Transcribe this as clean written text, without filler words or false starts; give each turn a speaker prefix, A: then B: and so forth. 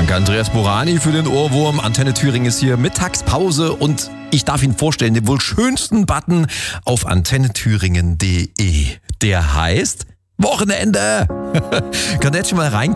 A: Danke Andreas Borani für den Ohrwurm. Antenne Thüringen ist hier, Mittagspause und ich darf Ihnen vorstellen, den wohl schönsten Button auf antennethüringen.de. Der heißt Wochenende. Könnt ihr jetzt schon mal rein